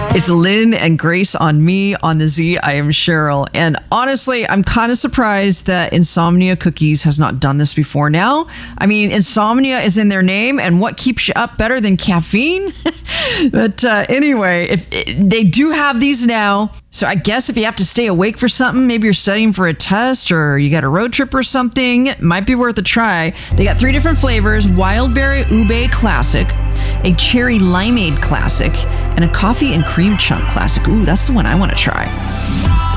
It's Lynn and Grace on me on the Z. I am Cheryl. And honestly, I'm kind of surprised that Insomnia Cookies has not done this before now. I mean, insomnia is in their name, and what keeps you up better than caffeine? But anyway, if they do have these now. So I guess if you have to stay awake for something, maybe you're studying for a test or you got a road trip or something, it might be worth a try. They got 3 different flavors: Wildberry Ube Classic, a Cherry Limeade Classic, and a Coffee and Cream Chunk Classic. Ooh, that's the one I want to try.